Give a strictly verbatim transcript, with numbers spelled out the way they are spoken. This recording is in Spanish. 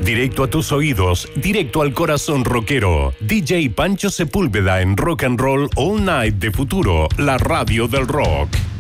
Directo a tus oídos, directo al corazón rockero. D J Pancho Sepúlveda en Rock and Roll All Night de Futuro, la radio del rock.